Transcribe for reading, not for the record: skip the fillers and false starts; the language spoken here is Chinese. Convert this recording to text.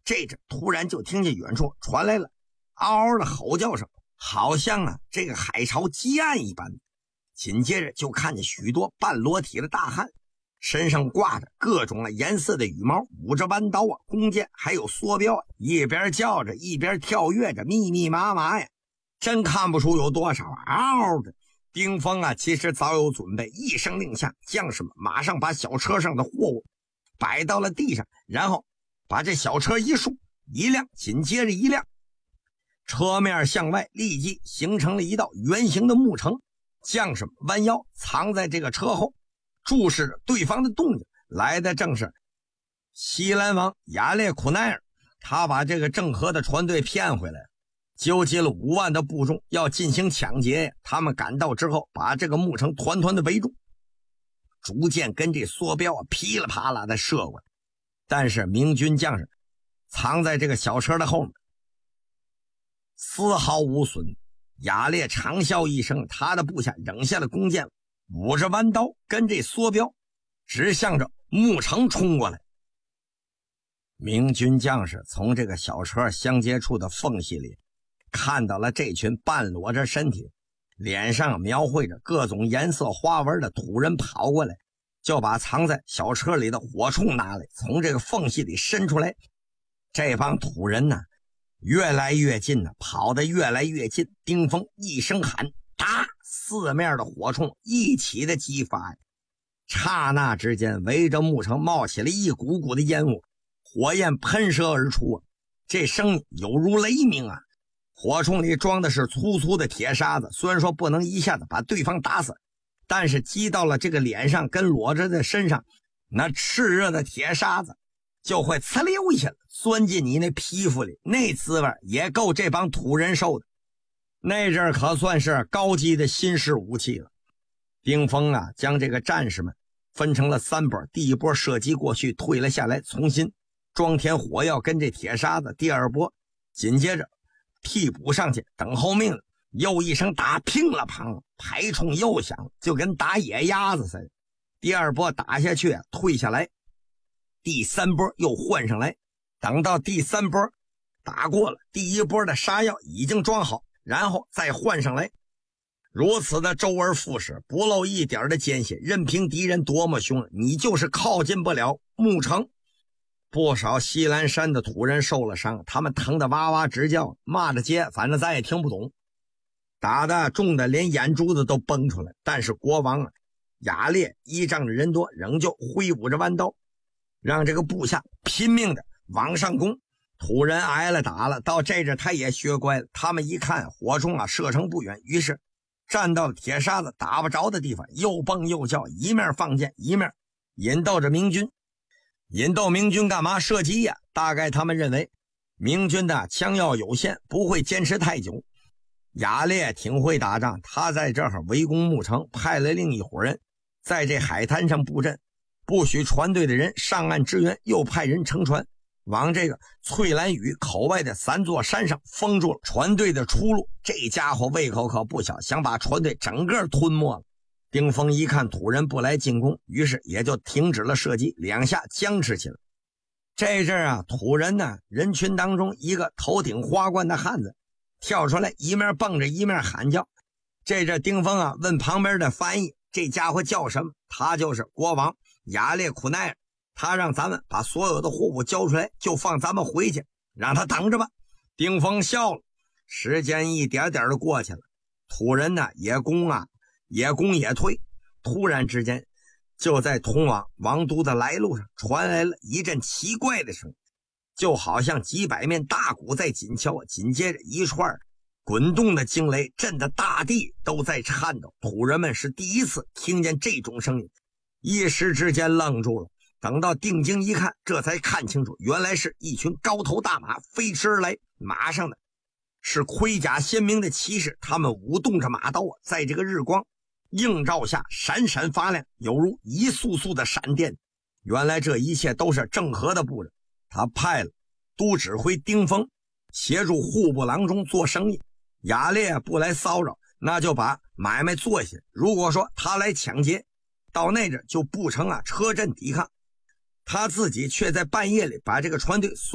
这突然就听见远处传来了嗷嗷的吼叫声，好像这个海潮激岸一般。紧接着就看见许多半裸体的大汉，身上挂着各种颜色的羽毛，舞着弯刀弓箭还有梭镖一边叫着一边跳跃着，密密麻麻呀，真看不出有多少嗷的。丁峰其实早有准备，一声令下，将士们马上把小车上的货物摆到了地上，然后把这小车一竖，一辆紧接着一辆，车面向外立即形成了一道圆形的木城。将士们弯腰藏在这个车后，注视着对方的动静。来的正是西兰王亚列库奈尔，他把这个郑和的船队骗回来，纠集了5万的部众要进行抢劫。他们赶到之后，把这个木城团团的围住，逐渐跟这梭镖噼里啪啦的射过来。但是明军将士藏在这个小车的后面，丝毫无损。亚烈长啸一声，他的部下扔下了弓箭，舞着弯刀跟这梭镖直向着木城冲过来。明军将士从这个小车相接处的缝隙里看到了这群半裸着身体，脸上描绘着各种颜色花纹的土人跑过来，就把藏在小车里的火铳拿来，从这个缝隙里伸出来。这帮土人越来越近跑得越来越近。丁峰一声喊，哒，四面的火铳一起的激发，刹那之间围着木城冒起了一股股的烟雾，火焰喷射而出这声音有如雷鸣火铳里装的是粗粗的铁沙子，虽然说不能一下子把对方打死，但是击到了这个脸上跟裸着的身上，那炽热的铁沙子就会呲溜一下钻进你那皮肤里，那滋味也够这帮土人受的。那阵可算是高级的新式武器了。丁峰将这个战士们分成了3波，第一波射击过去，退了下来，重新装填火药跟这铁沙子。第二波紧接着替补上去等候命令，又一声打，乒了乓，排冲又响，就跟打野鸭子似的。第二波打下去退下来，第3波又换上来，等到第3波打过了，第一波的杀药已经装好，然后再换上来，如此的周而复始，不露一点的间隙，任凭敌人多么凶，你就是靠近不了木城。不少西兰山的土人受了伤，他们疼得哇哇直叫，骂着街，反正咱也听不懂，打的重的连眼珠子都崩出来。但是国王亚烈依仗着人多，仍旧挥舞着弯刀，让这个部下拼命的往上攻。土人挨了打了，到这他也学乖了，他们一看火铳射程不远，于是站到铁沙子打不着的地方，又蹦又叫，一面放箭一面引逗着明军。引逗明军干嘛？射击大概他们认为明军的枪药有限，不会坚持太久。亚烈挺会打仗，他在这儿围攻木城，派了另一伙人在这海滩上布阵，不许船队的人上岸支援，又派人乘船往这个翠兰屿口外的3座山上封住了船队的出路。这家伙胃口可不小，想把船队整个吞没了。丁峰一看土人不来进攻，于是也就停止了射击，两下僵持起来。这阵土人人群当中一个头顶花冠的汉子跳出来，一面蹦着一面喊叫。这阵丁峰问旁边的翻译，这家伙叫什么？他就是国王亚列库奈尔，他让咱们把所有的货物交出来，就放咱们回去，让他等着吧。丁峰笑了。时间一点点的过去了，土人也攻也退。突然之间，就在通往王都的来路上传来了一阵奇怪的声音，就好像几百面大鼓在紧敲，紧接着一串滚动的惊雷震得大地都在颤抖。土人们是第一次听见这种声音，一时之间愣住了，等到定睛一看，这才看清楚，原来是一群高头大马飞驰而来，马上的是盔甲鲜明的骑士，他们舞动着马刀在这个日光映照下闪闪发亮，犹如一束束的闪电。原来这一切都是郑和的布置，他派了都指挥丁峰协助户部郎中做生意，亚烈不来骚扰，那就把买卖做下。如果说他来抢劫，到那阵就布成车阵抵抗，他自己却在半夜里把这个船队